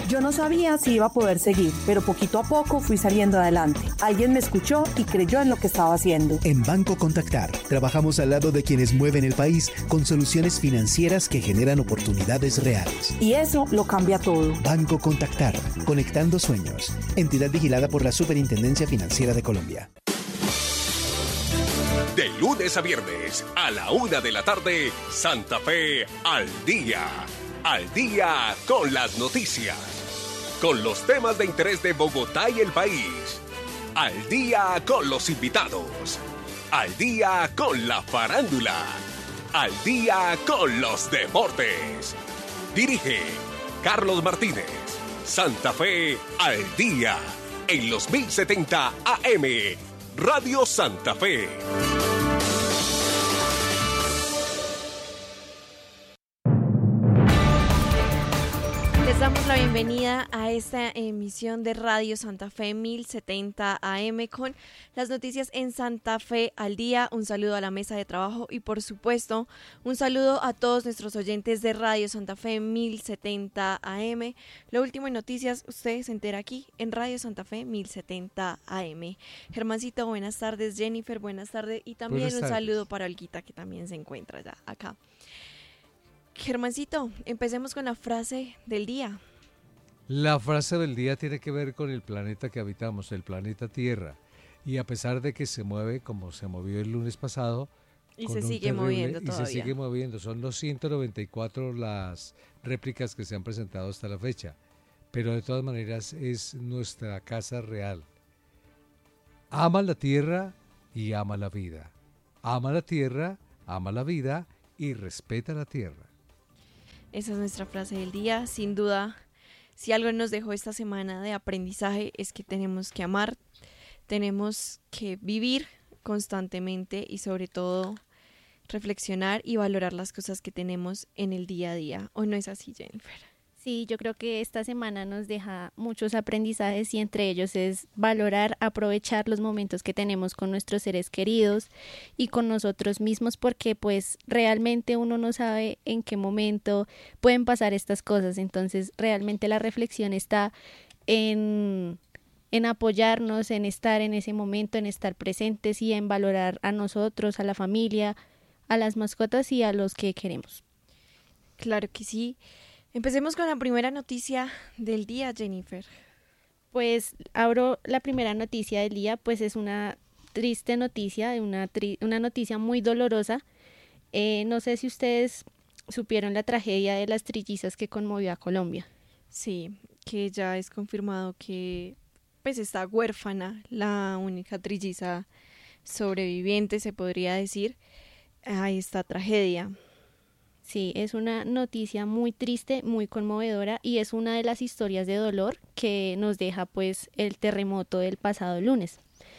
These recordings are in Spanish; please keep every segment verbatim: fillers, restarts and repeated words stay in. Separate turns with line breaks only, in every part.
Yo no sabía si iba a poder seguir, pero poquito a poco fui saliendo adelante. Alguien me escuchó y creyó en lo que estaba haciendo.
En Banco Contactar, trabajamos al lado de quienes mueven el país con soluciones financieras que generan oportunidades reales.
Y eso lo cambia todo.
Banco Contactar, conectando sueños. Entidad vigilada por la Superintendencia Financiera de Colombia.
De lunes a viernes, a la una de la tarde, Santa Fe al día. Al día con las noticias. Con los temas de interés de Bogotá y el país. Al día con los invitados. Al día con la farándula. Al día con los deportes. Dirige Carlos Martínez. Santa Fe al día. En los mil setenta A M. Radio Santa Fe.
Les damos la bienvenida a esta emisión de Radio Santa Fe mil setenta A M con las noticias en Santa Fe al día. Un saludo a la mesa de trabajo y por supuesto un saludo a todos nuestros oyentes de Radio Santa Fe mil setenta A M. Lo último en noticias, usted se entera aquí en Radio Santa Fe mil setenta A M. Germancito, buenas tardes. Jennifer, buenas tardes. Y también un saludo para Olguita, que también se encuentra ya acá. Germancito, empecemos con la frase del día.
La frase del día tiene que ver con el planeta que habitamos, el planeta Tierra. Y a pesar de que se mueve como se movió el lunes pasado...
Y se sigue terrible, moviendo
y
todavía.
Y se sigue moviendo. Son los ciento noventa y cuatro las réplicas que se han presentado hasta la fecha. Pero de todas maneras es nuestra casa real. Ama la Tierra y ama la vida. Ama la Tierra, ama la vida y respeta la Tierra.
Esa es nuestra frase del día. Sin duda, si algo nos dejó esta semana de aprendizaje es que tenemos que amar, tenemos que vivir constantemente y sobre todo reflexionar y valorar las cosas que tenemos en el día a día. ¿O no es así, Jennifer?
Sí, yo creo que esta semana nos deja muchos aprendizajes y entre ellos es valorar, aprovechar los momentos que tenemos con nuestros seres queridos y con nosotros mismos, porque pues realmente uno no sabe en qué momento pueden pasar estas cosas. Entonces realmente la reflexión está en, en apoyarnos, en estar en ese momento, en estar presentes y en valorar a nosotros, a la familia, a las mascotas y a los que queremos.
Claro que sí. Empecemos con la primera noticia del día, Jennifer.
Pues abro la primera noticia del día, pues es una triste noticia, una, tri- una noticia muy dolorosa. Eh, no sé si ustedes supieron la tragedia de las trillizas que conmovió a Colombia.
Sí, que ya es confirmado que pues está huérfana, la única trilliza sobreviviente, se podría decir, a esta tragedia.
Sí, es una noticia muy triste, muy conmovedora y es una de las historias de dolor que nos deja pues el terremoto del pasado lunes.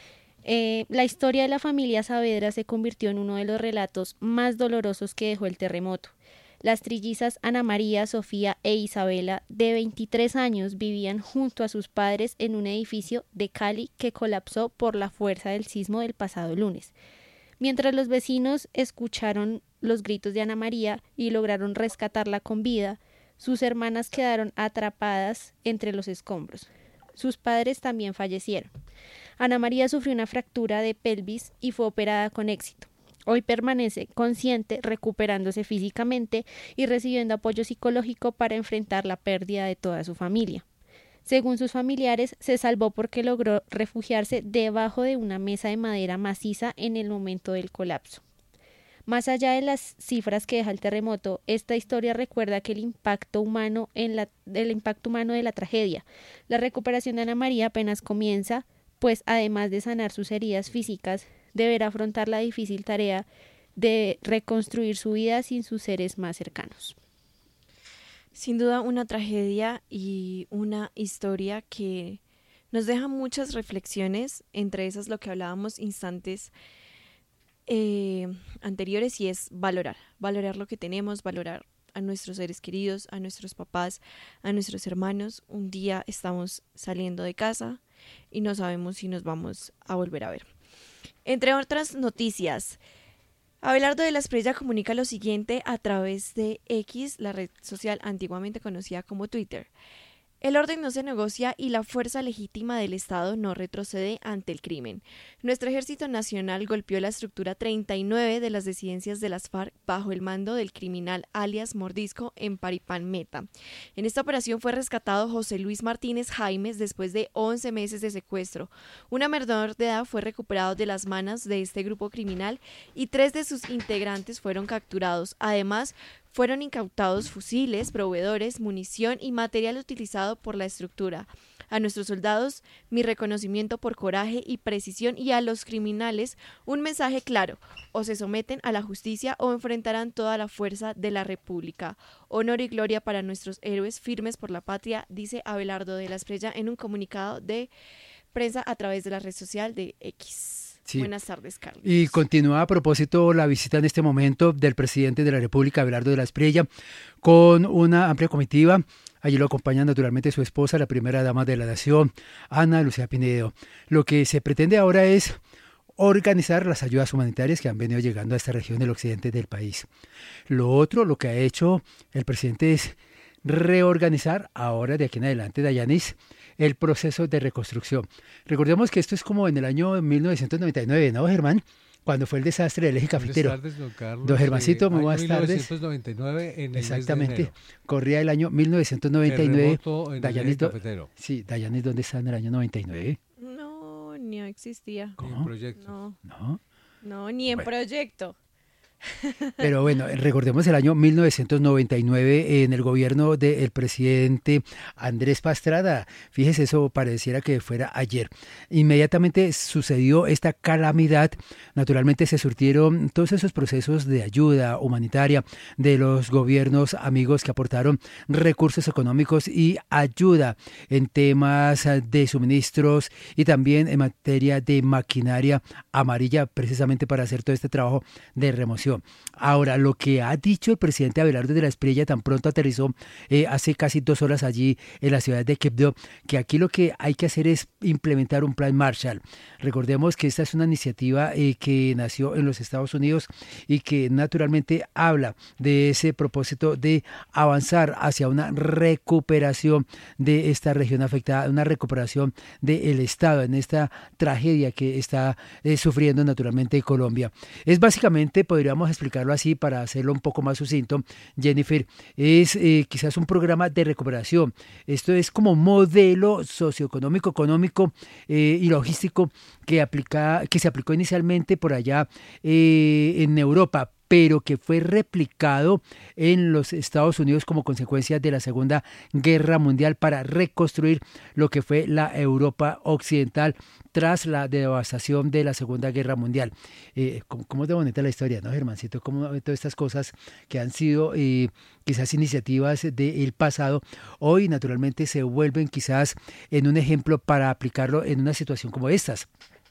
Eh, la historia de la familia Saavedra se convirtió en uno de los relatos más dolorosos que dejó el terremoto. Las trillizas Ana María, Sofía e Isabela, de veintitrés años, vivían junto a sus padres en un edificio de Cali que colapsó por la fuerza del sismo del pasado lunes. Mientras los vecinos escucharon los gritos de Ana María y lograron rescatarla con vida, sus hermanas quedaron atrapadas entre los escombros. Sus padres también fallecieron. Ana María sufrió una fractura de pelvis y fue operada con éxito. Hoy permanece consciente, recuperándose físicamente y recibiendo apoyo psicológico para enfrentar la pérdida de toda su familia. Según sus familiares, se salvó porque logró refugiarse debajo de una mesa de madera maciza en el momento del colapso. Más allá de las cifras que deja el terremoto, esta historia recuerda que el impacto humano en la, el impacto humano de la tragedia. La recuperación de Ana María apenas comienza, pues además de sanar sus heridas físicas, deberá afrontar la difícil tarea de reconstruir su vida sin sus seres más cercanos.
Sin duda una tragedia y una historia que nos deja muchas reflexiones, entre esas lo que hablábamos instantes eh, anteriores, y es valorar, valorar lo que tenemos, valorar a nuestros seres queridos, a nuestros papás, a nuestros hermanos. Un día estamos saliendo de casa y no sabemos si nos vamos a volver a ver. Entre otras noticias, Abelardo de la Espriella comunica lo siguiente a través de X, la red social antiguamente conocida como Twitter. El orden no se negocia y la fuerza legítima del Estado no retrocede ante el crimen. Nuestro Ejército Nacional golpeó la estructura treinta y nueve de las disidencias de las FARC bajo el mando del criminal alias Mordisco en Paripán Meta. En esta operación fue rescatado José Luis Martínez Jaimes después de once meses de secuestro. Una menor de edad fue recuperado de las manos de este grupo criminal y tres de sus integrantes fueron capturados. Además, fueron incautados fusiles, proveedores, munición y material utilizado por la estructura. A nuestros soldados, mi reconocimiento por coraje y precisión, y a los criminales, un mensaje claro: o se someten a la justicia o enfrentarán toda la fuerza de la República. Honor y gloria para nuestros héroes firmes por la patria, dice Abelardo de la Espriella en un comunicado de prensa a través de la red social de X. Sí. Buenas tardes, Carlos.
Y continúa a propósito la visita en este momento del presidente de la República, Abelardo de la Espriella, con una amplia comitiva. Allí lo acompaña naturalmente su esposa, la primera dama de la nación, Ana Lucía Pinedo. Lo que se pretende ahora es organizar las ayudas humanitarias que han venido llegando a esta región del occidente del país. Lo otro, lo que ha hecho el presidente es reorganizar ahora de aquí en adelante, Dayanis, el proceso de reconstrucción. Recordemos que esto es como en el año mil novecientos noventa y nueve, ¿no, Germán? Cuando fue el desastre del eje cafetero.
Buenas tardes, don Carlos.
Don Germancito, muy buenas tardes.
mil novecientos noventa y nueve, en el
Exactamente.
mes de enero.
Corría el año mil novecientos noventa y nueve.
Terremoto en
Dayanis,
el eje cafetero.
Sí, Dayanis, ¿dónde está en el año noventa y nueve?
No, ni existía.
¿Cómo? Ni en proyecto.
No,
no,
no ni en
bueno.
proyecto.
Pero bueno, recordemos el año mil novecientos noventa y nueve en el gobierno del presidente Andrés Pastrana. Fíjese, eso pareciera que fuera ayer. Inmediatamente sucedió esta calamidad. Naturalmente se surtieron todos esos procesos de ayuda humanitaria de los gobiernos amigos que aportaron recursos económicos y ayuda en temas de suministros y también en materia de maquinaria amarilla, precisamente para hacer todo este trabajo de remoción. Ahora, lo que ha dicho el presidente Abelardo de la Espriella tan pronto aterrizó eh, hace casi dos horas allí en la ciudad de Quibdó, que aquí lo que hay que hacer es implementar un plan Marshall. Recordemos que esta es una iniciativa eh, que nació en los Estados Unidos y que naturalmente habla de ese propósito de avanzar hacia una recuperación de esta región afectada, una recuperación del Estado en esta tragedia que está eh, sufriendo naturalmente Colombia. Es básicamente, podríamos explicarlo así para hacerlo un poco más sucinto, Jennifer, es eh, quizás un programa de recuperación. Esto es como modelo socioeconómico, económico eh, y logístico que, aplica, que se aplicó inicialmente por allá eh, en Europa, pero que fue replicado en los Estados Unidos como consecuencia de la Segunda Guerra Mundial para reconstruir lo que fue la Europa occidental tras la devastación de la Segunda Guerra Mundial. Eh, ¿cómo, ¿Cómo es de bonita la historia, no, Germancito? ¿Cómo todas estas cosas que han sido eh, quizás iniciativas del pasado, hoy naturalmente se vuelven quizás en un ejemplo para aplicarlo en una situación como estas?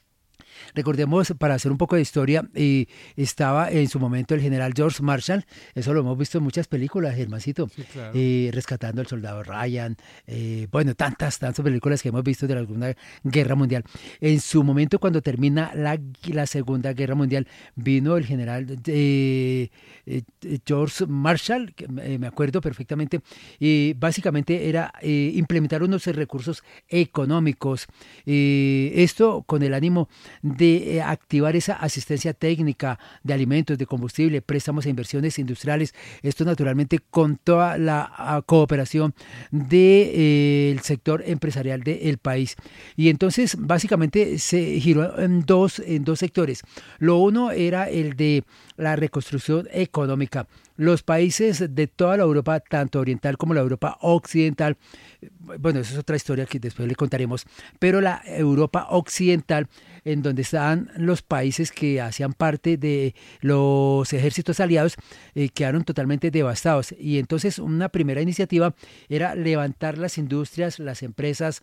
Recordemos, para hacer un poco de historia, eh, estaba en su momento el general George Marshall, eso lo hemos visto en muchas películas, Germancito,
sí, claro.
eh, Rescatando al Soldado Ryan, eh, bueno, tantas, tantas películas que hemos visto de la Segunda Guerra Mundial. En su momento, cuando termina la, la Segunda Guerra Mundial, vino el general eh, eh, George Marshall, que, eh, me acuerdo perfectamente, y básicamente era eh, implementar unos recursos económicos, eh, esto con el ánimo de activar esa asistencia técnica de alimentos, de combustible, préstamos e inversiones industriales, esto naturalmente con toda la cooperación del de, eh, sector empresarial del país. Y entonces básicamente se giró en dos, en dos sectores. Lo uno era el de la reconstrucción económica. Los países de toda la Europa, tanto oriental como la Europa occidental, bueno, eso es otra historia que después le contaremos, pero la Europa occidental, en donde estaban los países que hacían parte de los ejércitos aliados, eh, quedaron totalmente devastados. Y entonces una primera iniciativa era levantar las industrias, las empresas,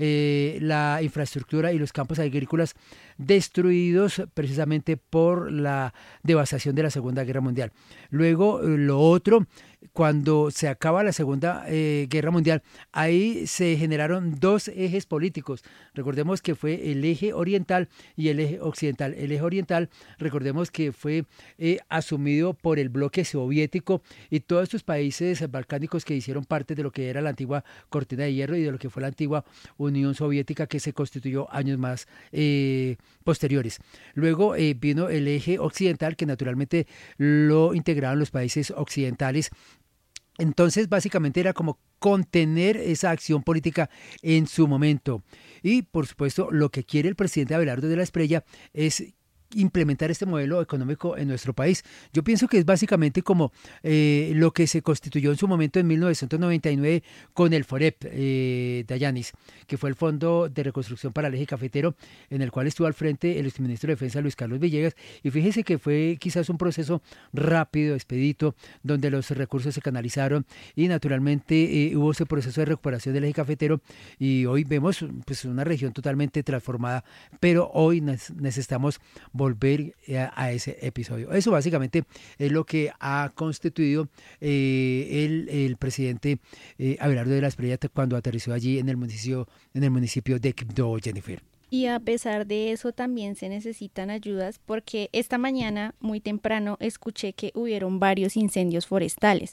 eh, la infraestructura y los campos agrícolas destruidos precisamente por la devastación de la Segunda Guerra Mundial. Luego, lo otro cuando se acaba la Segunda eh, Guerra Mundial, ahí se generaron dos ejes políticos. Recordemos que fue el eje oriental y el eje occidental. El eje oriental, recordemos que fue eh, asumido por el bloque soviético y todos estos países balcánicos que hicieron parte de lo que era la antigua Cortina de Hierro y de lo que fue la antigua Unión Soviética, que se constituyó años más eh, posteriores. Luego eh, vino el eje occidental, que naturalmente lo integraron los países occidentales. Entonces, básicamente era como contener esa acción política en su momento. Y, por supuesto, lo que quiere el presidente Abelardo de la Espriella es implementar este modelo económico en nuestro país. Yo pienso que es básicamente como eh, lo que se constituyó en su momento en mil novecientos noventa y nueve con el FOREP, eh, Dayanis, que fue el Fondo de Reconstrucción para el Eje Cafetero, en el cual estuvo al frente el exministro de Defensa Luis Carlos Villegas, y fíjese que fue quizás un proceso rápido, expedito, donde los recursos se canalizaron y naturalmente eh, hubo ese proceso de recuperación del Eje Cafetero y hoy vemos pues una región totalmente transformada, pero hoy necesitamos volver a, a ese episodio. Eso básicamente es lo que ha constituido eh, el, el presidente eh, Abelardo de la Espriella cuando aterrizó allí en el municipio, en el municipio de Quibdó, Jennifer.
Y a pesar de eso también se necesitan ayudas porque esta mañana muy temprano escuché que hubieron varios incendios forestales.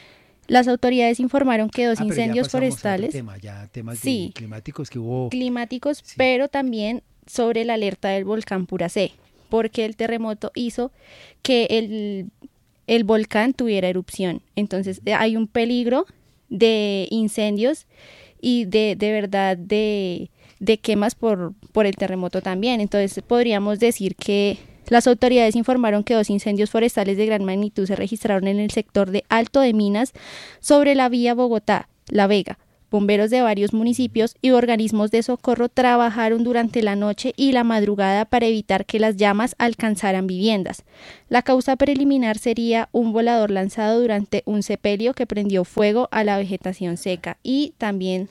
Las autoridades informaron que dos
ah,
incendios forestales,
tema, ya temas
sí,
climáticos que hubo,
climáticos,
sí.
Pero también sobre la alerta del volcán Puracé, porque el terremoto hizo que el, el volcán tuviera erupción. Entonces hay un peligro de incendios y de, de verdad de, de quemas por, por el terremoto también. Entonces podríamos decir que las autoridades informaron que dos incendios forestales de gran magnitud se registraron en el sector de Alto de Minas sobre la vía Bogotá-La Vega. Bomberos de varios municipios y organismos de socorro trabajaron durante la noche y la madrugada para evitar que las llamas alcanzaran viviendas. La causa preliminar sería un volador lanzado durante un sepelio que prendió fuego a la vegetación seca y también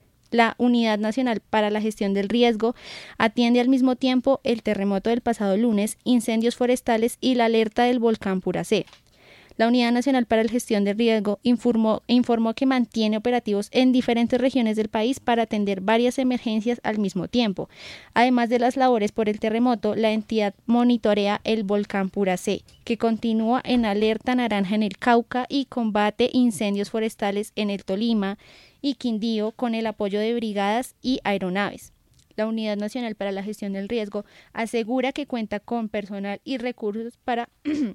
la Unidad Nacional para la Gestión del Riesgo atiende al mismo tiempo el terremoto del pasado lunes, incendios forestales y la alerta del volcán Puracé. La Unidad Nacional para la Gestión del Riesgo informó, informó que mantiene operativos en diferentes regiones del país para atender varias emergencias al mismo tiempo. Además de las labores por el terremoto, la entidad monitorea el volcán Puracé, que continúa en alerta naranja en el Cauca y combate incendios forestales en el Tolima y Quindío con el apoyo de brigadas y aeronaves. La Unidad Nacional para la Gestión del Riesgo asegura que cuenta con personal y recursos para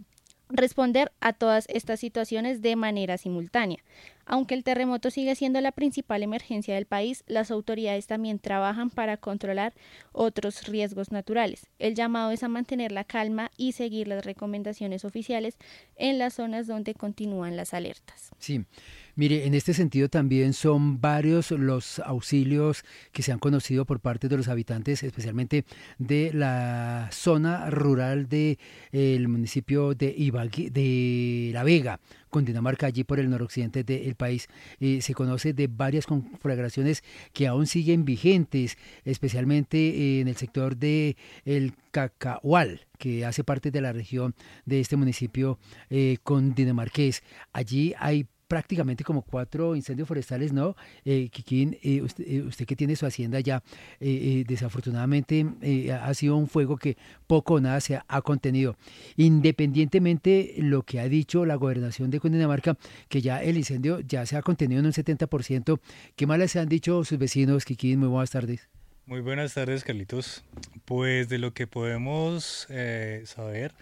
responder a todas estas situaciones de manera simultánea. Aunque el terremoto sigue siendo la principal emergencia del país, las autoridades también trabajan para controlar otros riesgos naturales. El llamado es a mantener la calma y seguir las recomendaciones oficiales en las zonas donde continúan las alertas.
Sí, mire, en este sentido también son varios los auxilios que se han conocido por parte de los habitantes, especialmente de la zona rural del de, municipio de Ibagué, de La Vega, Cundinamarca, allí por el noroccidente del país. Eh, se conoce de varias conflagraciones que aún siguen vigentes, especialmente eh, en el sector de el Cacahual, que hace parte de la región de este municipio eh, cundinamarqués. Allí hay prácticamente como cuatro incendios forestales, ¿no? Eh, Kikín, eh, usted, eh, usted que tiene su hacienda ya, eh, eh, desafortunadamente eh, ha sido un fuego que poco o nada se ha, ha contenido. Independientemente lo que ha dicho la gobernación de Cundinamarca, que ya el incendio ya se ha contenido en un setenta por ciento, ¿qué más les han dicho sus vecinos, Kikín? Muy buenas tardes.
Muy buenas tardes, Carlitos. Pues de lo que podemos eh, saber,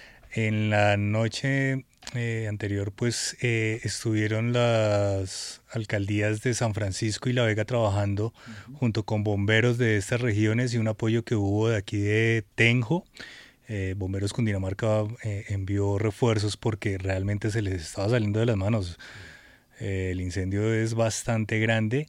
en la noche eh, anterior pues eh, estuvieron las alcaldías de San Francisco y La Vega trabajando uh-huh. junto con bomberos de estas regiones y un apoyo que hubo de aquí de Tenjo. Eh, Bomberos Cundinamarca eh, envió refuerzos porque realmente se les estaba saliendo de las manos. Eh, el incendio es bastante grande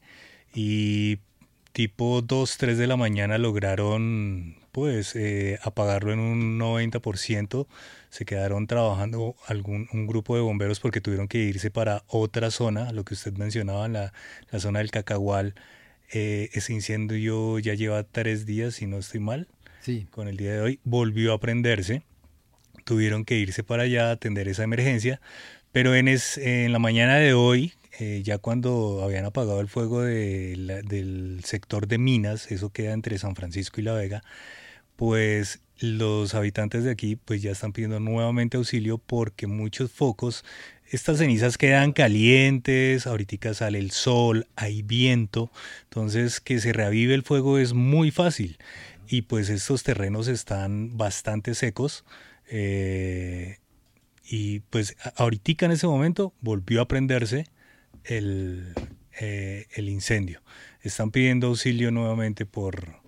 y tipo dos, tres de la mañana lograron pues eh, apagarlo en un noventa por ciento. Se quedaron trabajando algún un grupo de bomberos porque tuvieron que irse para otra zona, lo que usted mencionaba, la, la zona del Cacahual. Eh, ese incendio ya lleva tres días, si no estoy mal,
sí.
Con el día de hoy volvió a prenderse. Tuvieron que irse para allá a atender esa emergencia, Pero en, es, en la mañana de hoy, eh, ya cuando habían apagado el fuego de la, del sector de Minas, eso queda entre San Francisco y La Vega, pues los habitantes de aquí pues ya están pidiendo nuevamente auxilio porque muchos focos, estas cenizas quedan calientes, ahorita sale el sol, hay viento, entonces que se reavive el fuego es muy fácil y pues estos terrenos están bastante secos eh, y pues ahorita en ese momento volvió a prenderse el, eh, el incendio. Están pidiendo auxilio nuevamente por...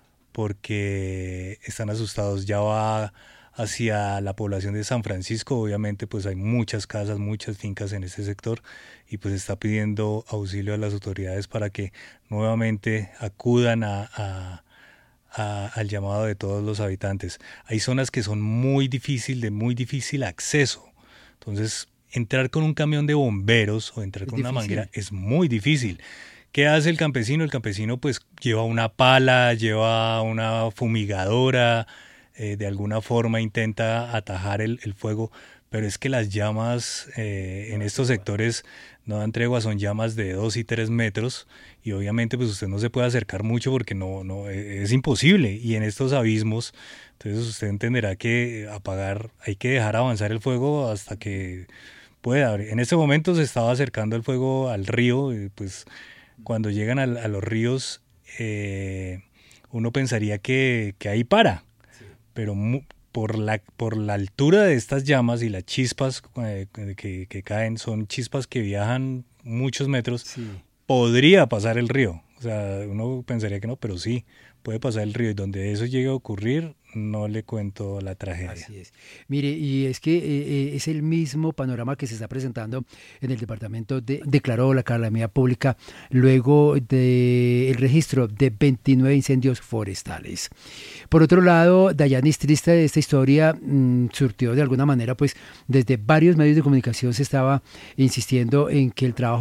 porque están asustados. Ya va hacia la población de San Francisco, obviamente pues hay muchas casas, muchas fincas en este sector y pues está pidiendo auxilio a las autoridades para que nuevamente acudan a, a, a, al llamado de todos los habitantes. Hay zonas que son muy difícil, de muy difícil acceso, entonces entrar con un camión de bomberos o entrar
Es
con
difícil.
una manguera es muy difícil. ¿Qué hace el campesino? El campesino pues lleva una pala, lleva una fumigadora, eh, de alguna forma intenta atajar el, el fuego, pero es que las llamas eh, en estos sectores no dan tregua, son llamas de dos y tres metros y obviamente pues usted no se puede acercar mucho porque no, no es imposible y en estos abismos, entonces usted entenderá que apagar, hay que dejar avanzar el fuego hasta que pueda. En este momento se estaba acercando el fuego al río, y pues cuando llegan a, a los ríos, eh, uno pensaría que, que ahí para, sí. pero mu, por, la, por la altura de estas llamas y las chispas eh, que, que caen, son chispas que viajan muchos metros, sí. podría pasar el río. O sea, uno pensaría que no, pero sí, puede pasar el río. Y donde eso llegue a ocurrir, no le cuento la tragedia.
Así es. Mire, y es que eh, es el mismo panorama que se está presentando en el departamento de, declaró la calamidad pública luego del registro de veintinueve incendios forestales. Por otro lado, Dayanis, triste de esta historia, mmm, surtió de alguna manera, pues desde varios medios de comunicación se estaba insistiendo en que el trabajo